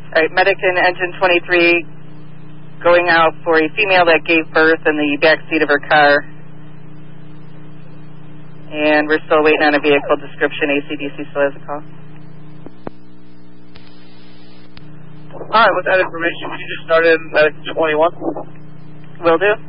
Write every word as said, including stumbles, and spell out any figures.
All right, medic in engine twenty-three going out for a female that gave birth in the back seat of her car. And we're still waiting on a vehicle description. A C D C still has a call. All right, with that information, would you just start in medic twenty-one? Will do.